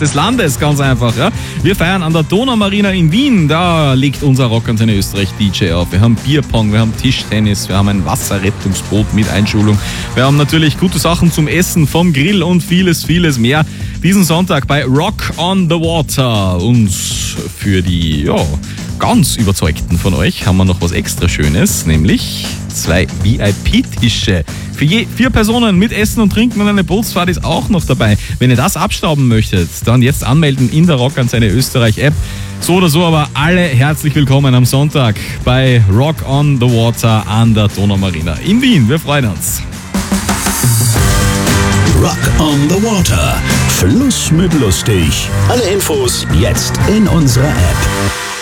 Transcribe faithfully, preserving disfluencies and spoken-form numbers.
des Landes, ganz einfach. Ja. Wir feiern an der Donaumarina in Wien, da legt unser Rockantenne Österreich D J auf. Wir haben Bierpong, wir haben Tischtennis, wir haben ein Wasserrettungsboot mit Einschulung. Wir haben natürlich gute Sachen zum Essen vom Grill und vieles, vieles mehr. Diesen Sonntag bei Rock on the Water. Und für die, ja, ganz Überzeugten von euch haben wir noch was extra Schönes, nämlich zwei V I P-Tische. Für je vier Personen mit Essen und Trinken und eine Bootsfahrt ist auch noch dabei. Wenn ihr das abstauben möchtet, dann jetzt anmelden in der Rockantenne Österreich App. So oder so, aber alle herzlich willkommen am Sonntag bei Rock on the Water an der Donaumarina in Wien. Wir freuen uns. Rock on the Water. Fluss mit lustig. Alle Infos jetzt in unserer App.